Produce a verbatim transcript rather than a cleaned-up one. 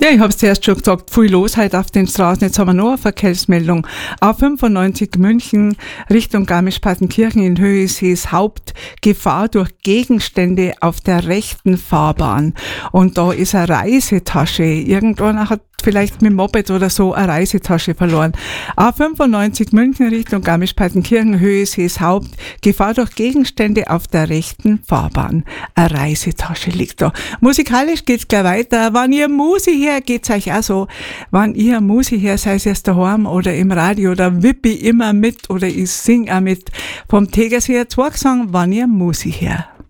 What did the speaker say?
Ja, ich habe es zuerst schon gesagt, viel los heute auf den Straßen. Jetzt haben wir noch eine Verkehrsmeldung. A fünfundneunzig München Richtung Garmisch-Partenkirchen in Höhe Sees Haupt. Gefahr durch Gegenstände auf der rechten Fahrbahn. Und da ist eine Reisetasche. Irgendwann hat vielleicht mit dem Moped oder so eine Reisetasche verloren. A fünfundneunzig München Richtung Garmisch-Partenkirchen Höhe Sees Haupt. Gefahr durch Gegenstände auf der rechten Fahrbahn. Eine Reisetasche liegt da. Musikalisch geht's gleich weiter. Wenn ihr Musi her, geht's euch auch so. Wenn ihr Musi her, sei es erst daheim oder im Radio, da wippe ich immer mit oder ich sing auch mit. Vom Tegerseer Zwergsang, wenn ihr Musi her.